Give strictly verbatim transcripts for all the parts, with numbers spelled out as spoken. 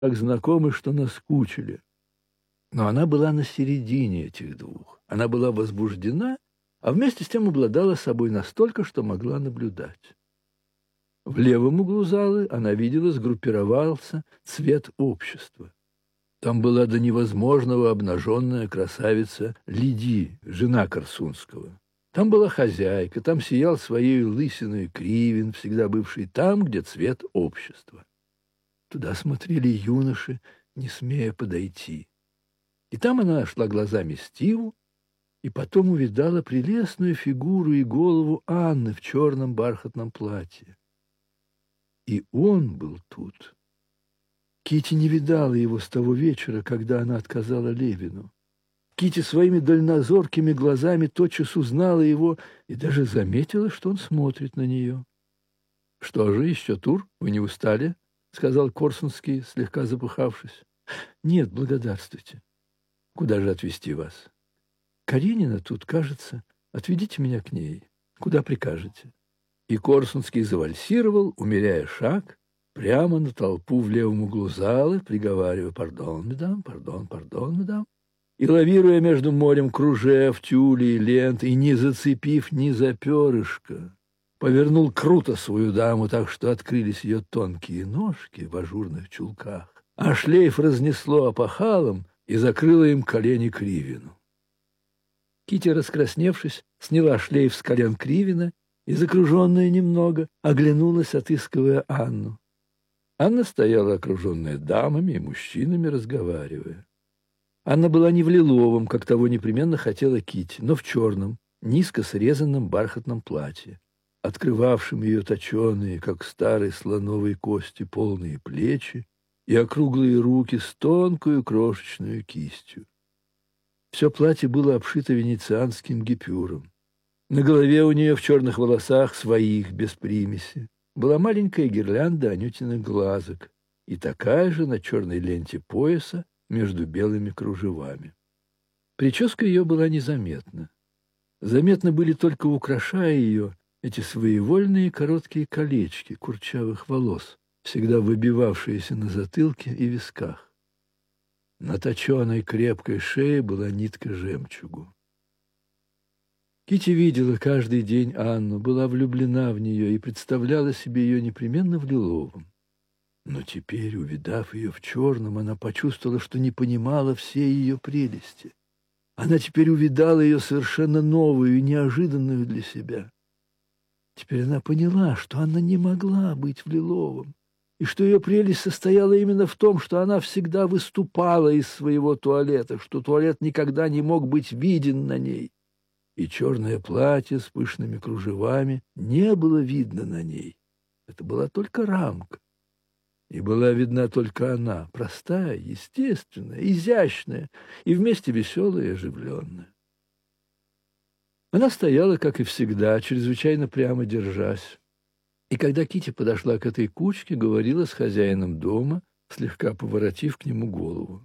так знакомы, что наскучили. Но она была на середине этих двух. Она была возбуждена, а вместе с тем обладала собой настолько, что могла наблюдать. В левом углу залы она видела, сгруппировался цвет общества. Там была до невозможного обнаженная красавица Лиди, жена Корсунского. Там была хозяйка, там сиял своей лысиной Кривин, всегда бывший там, где цвет общества. Туда смотрели юноши, не смея подойти. И там она нашла глазами Стиву, и потом увидала прелестную фигуру и голову Анны в черном бархатном платье. И он был тут. Кити не видала его с того вечера, когда она отказала Левину. Кити своими дальнозоркими глазами тотчас узнала его и даже заметила, что он смотрит на нее. — Что же, еще тур? Вы не устали? — сказал Корсунский, слегка запыхавшись. — Нет, благодарствуйте. — Куда же отвезти вас? — Каренина тут, кажется. Отведите меня к ней. Куда прикажете? И Корсунский завальсировал, умеряя шаг, прямо на толпу в левом углу залы, приговаривая «Пардон, мадам, пардон, пардон, мадам», и лавируя между морем кружев, тюлей, лент, и не зацепив ни за перышко, повернул круто свою даму так, что открылись ее тонкие ножки в ажурных чулках, а шлейф разнесло опахалом и закрыло им колени Кривину. Кити, раскрасневшись, сняла шлейф с колен Кривина и, закруженная немного, оглянулась, отыскивая Анну. Анна стояла, окруженная дамами и мужчинами, разговаривая. Анна была не в лиловом, как того непременно хотела Кити, но в черном, низко срезанном бархатном платье, открывавшем ее точеные, как старой слоновой кости, полные плечи и округлые руки с тонкую крошечную кистью. Все платье было обшито венецианским гипюром. На голове у нее в черных волосах, своих, без примеси, была маленькая гирлянда анютиных глазок и такая же на черной ленте пояса между белыми кружевами. Прическа ее была незаметна. Заметны были только, украшая ее, эти своевольные короткие колечки курчавых волос, всегда выбивавшиеся на затылке и висках. На точеной крепкой шее была нитка жемчугу. Кити видела каждый день Анну, была влюблена в нее и представляла себе ее непременно в лиловом. Но теперь, увидав ее в черном, она почувствовала, что не понимала все ее прелести. Она теперь увидала ее совершенно новую и неожиданную для себя. Теперь она поняла, что она не могла быть в лиловом, и что ее прелесть состояла именно в том, что она всегда выступала из своего туалета, что туалет никогда не мог быть виден на ней, и черное платье с пышными кружевами не было видно на ней. Это была только рамка. И была видна только она, простая, естественная, изящная и вместе веселая и оживленная. Она стояла, как и всегда, чрезвычайно прямо держась. И когда Кити подошла к этой кучке, говорила с хозяином дома, слегка поворотив к нему голову.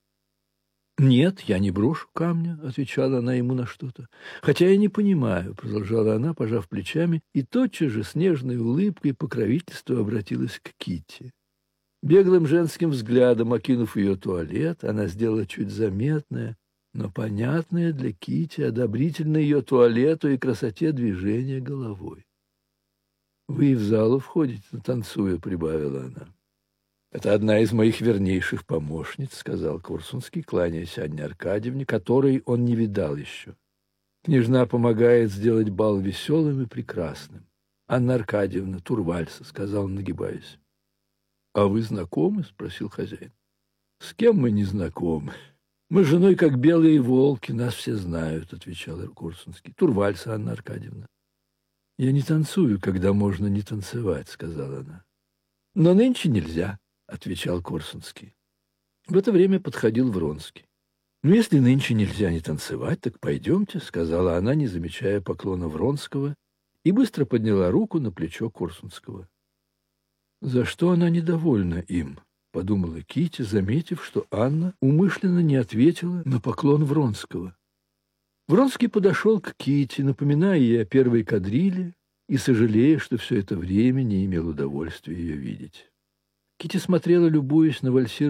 «Нет, я не брошу камня», — отвечала она ему на что-то. «Хотя я не понимаю», — продолжала она, пожав плечами, и тотчас же с нежной улыбкой покровительства обратилась к Кити. Беглым женским взглядом, окинув ее туалет, она сделала чуть заметное, но понятное для Кити одобрительное ее туалету и красоте движения головой. «Вы в залу входите, танцуя», — прибавила она. «Это одна из моих вернейших помощниц», — сказал Корсунский, кланяясь Анне Аркадьевне, которой он не видал еще. «Княжна помогает сделать бал веселым и прекрасным. Анна Аркадьевна, Турвальса», — сказал он, нагибаясь. «А вы знакомы?» — спросил хозяин. «С кем мы не знакомы? Мы с женой как белые волки, нас все знают», — отвечал Корсунский. «Турвальса, Анна Аркадьевна». «Я не танцую, когда можно не танцевать», — сказала она. «Но нынче нельзя», — отвечал Корсунский. В это время подходил Вронский. «Ну, если нынче нельзя не танцевать, так пойдемте», — сказала она, не замечая поклона Вронского, и быстро подняла руку на плечо Корсунского. «За что она недовольна им?» — подумала Кити, заметив, что Анна умышленно не ответила на поклон Вронского. Вронский подошел к Кити, напоминая ей о первой кадриле и сожалея, что все это время не имел удовольствия ее видеть. Кити смотрела, любуясь на вальсирующую